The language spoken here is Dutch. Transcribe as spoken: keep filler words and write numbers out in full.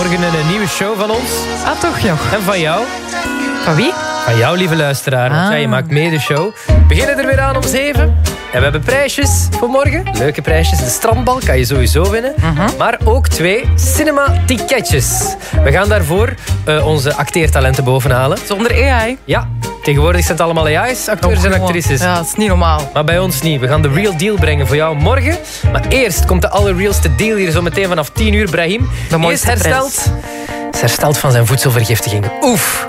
Morgen een nieuwe show van ons. Ah, toch, joh. En van jou. Van wie? Van jou, lieve luisteraar. Want Ah. ja, je maakt mee de show. We beginnen er weer aan om zeven. En we hebben prijsjes voor morgen. Leuke prijsjes. De strandbal kan je sowieso winnen. Uh-huh. Maar ook twee cinema-ticketjes. We gaan daarvoor uh, onze acteertalenten bovenhalen. Zonder A I. Ja, tegenwoordig zijn het allemaal A I's, acteurs en actrices. Ja, dat is niet normaal. Maar bij ons niet. We gaan de real deal brengen voor jou morgen. Maar eerst komt de allerrealste deal hier zo meteen vanaf tien uur. Brahim De is mooiste hersteld. Is hersteld van zijn voedselvergiftiging. Oef.